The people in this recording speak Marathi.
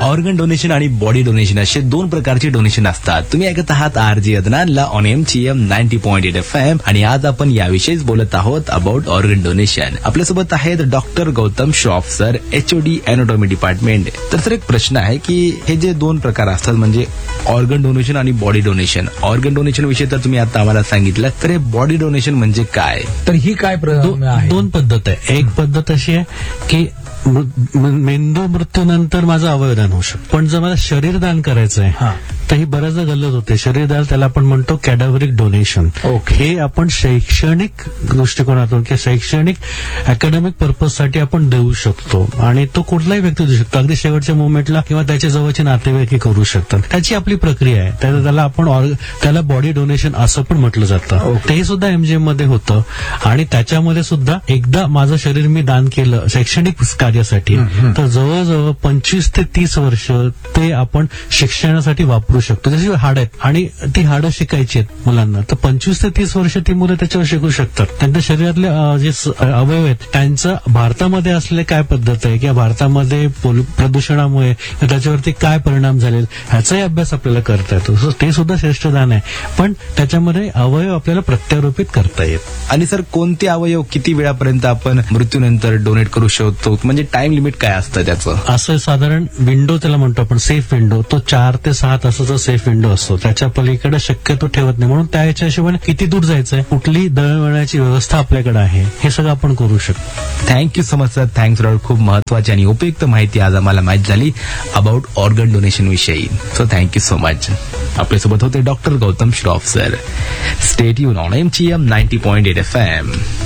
ऑर्गन डोनेशन आणि बॉडी डोनेशन असे दोन प्रकारचे डोनेशन असतात. तुम्ही ऐकत आहात आरजे अदनानला ऑन MCM 90.8 FM आणि आज आपण याविषयीच बोलत आहोत अबाउट ऑर्गन डोनेशन. आपल्यासोबत आहेत doctor Gautam Shroff sir, HOD anatomy department. तर सर एक प्रश्न आहे की हे जे दोन प्रकार असतात म्हणजे ऑर्गन डोनेशन आणि बॉडी डोनेशन. ऑर्गन डोनेशन विषयी तर तुम्ही आता आम्हाला सांगितलं, तर हे बॉडी डोनेशन म्हणजे काय? तर ही काय दोन पद्धत आहे. एक पद्धत अशी आहे की मेंदू मृत्यूनंतर माझं अवयवदान होऊ शकतं, पण जर मला शरीरदान करायचं आहे तर ही बऱ्याचदा गल्लत होते. शरीरदान त्याला आपण म्हणतो कॅडाव्हरिक डोनेशन. हे आपण शैक्षणिक दृष्टिकोनातून किंवा शैक्षणिक अकॅडमिक पर्पजसाठी आपण देऊ शकतो आणि तो कुठलाही व्यक्ती देऊ शकतो, अगदी शेवटच्या मुवमेंटला किंवा त्याच्या जवळचे नातेवाईक करू शकतात. त्याची आपली प्रक्रिया आहे. त्याला आपण त्याला बॉडी डोनेशन असं पण म्हटलं जातं. ते सुद्धा MGM मध्ये होतं आणि त्याच्यामध्ये सुद्धा एकदा माझं शरीर मी दान केलं शैक्षणिक कार्यासाठी तर जवळजवळ 25 ते 30 वर्ष ते आपण शिक्षणासाठी वापरू शकतो. जशी हाड आहेत आणि ती हाडं शिकायची आहेत मुलांना, तर 25 ते 30 वर्ष ती मुलं त्याच्यावर शिकू शकतात. त्यांच्या शरीरातले जे अवयव आहेत त्यांचं भारतामध्ये असलेले काय पद्धत आहे किंवा भारतामध्ये प्रदूषणामुळे त्याच्यावरती काय परिणाम झाले ह्याचाही अभ्यास आपल्याला करता येतो. ते सुद्धा श्रेष्ठ दान आहे, पण त्याच्यामध्ये अवयव आपल्याला प्रत्यारोपित करता येत. आणि सर कोणते अवयव किती वेळापर्यंत आपण मृत्यूनंतर डोनेट करू शकतो, म्हणजे टाइम लिमिट काय असतं त्याचं? असं साधारण विंडो त्याला म्हणतो आपण सेफ विंडो, तो 4 ते 6 तासाचा सेफ विंडो असतो. त्याच्या पलीकडे शक्यतो ठेवत नाही. म्हणून त्याच्या हिशोबाने किती दूर जायचंय, कुठली दळणवळणाची व्यवस्था आपल्याकडे आहे, हे सगळं आपण करू शकतो. Thank you so much sir. Thanks for खूप महत्वाची आणि उपयुक्त माहिती आज आम्हाला माहित झाली अबाउट ऑर्गन डोनेशन विषयी. So thank you so much. आपल्यासोबत होते doctor Gautam Shroff sir. Stay tune on MCM 90.8 FM.